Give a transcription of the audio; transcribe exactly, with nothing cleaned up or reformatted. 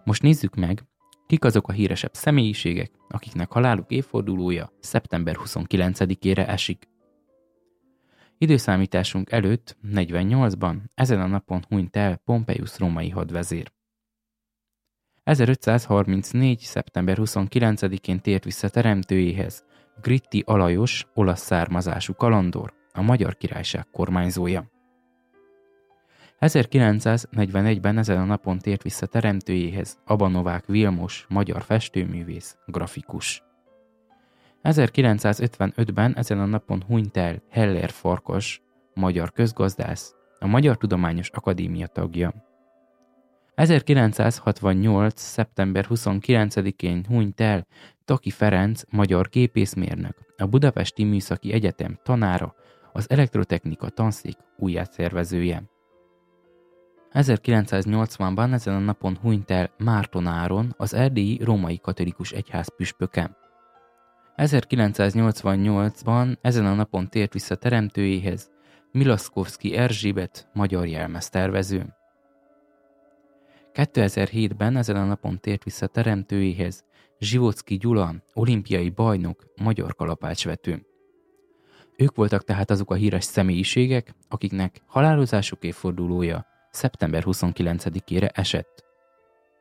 Most nézzük meg, kik azok a híresebb személyiségek, akiknek haláluk évfordulója szeptember huszonkilencedikére esik. Időszámításunk előtt negyvennyolcban ezen a napon hunyt el Pompeius római hadvezér. ezerötszázharmincnégy. szeptember huszonkilencedikén tért vissza teremtőjéhez Gritti Alajos, olasz származású kalandor, a Magyar Királyság kormányzója. ezerkilencszáznegyvenegyben ezen a napon tért vissza teremtőjéhez Aba Novák Vilmos, magyar festőművész, grafikus. ezerkilencszázötvenötben ezen a napon hunyt el Heller Farkas, magyar közgazdász, a Magyar Tudományos Akadémia tagja. ezerkilencszázhatvannyolc. szeptember huszonkilencedikén hunyt el Taki Ferenc, magyar gépészmérnök, a Budapesti Műszaki Egyetem tanára, az elektrotechnika tanszék újjászervezője. ezerkilencszáznyolcvanban ezen a napon hunyt el Márton Áron, az erdélyi római katolikus egyház püspöke. ezerkilencszáznyolcvannyolcban ezen a napon tért vissza teremtőjéhez Milaszkowski Erzsébet, magyar jelmeztervező. kétezer-hétben ezen a napon tért vissza teremtőjéhez Zsivocki Gyula, olimpiai bajnok, magyar kalapácsvető. Ők voltak tehát azok a híres személyiségek, akiknek halálozásuk évfordulója szeptember huszonkilencedikére esett.